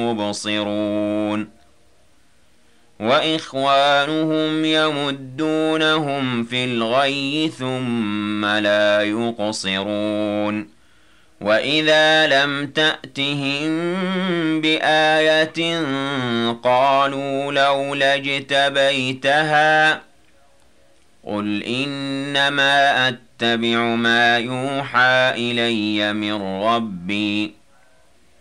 يبصرون وإخوانهم يمدونهم في الغي ثم لا يقصرون وإذا لم تأتهم بآية قالوا لولا اجتبيتها قل إنما أتبع ما يوحى إلي من ربي